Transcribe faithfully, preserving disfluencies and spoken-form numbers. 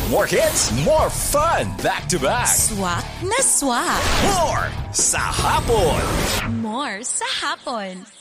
More hits, more fun, back to back. Swak na swak. More sa hapon. More sa hapon.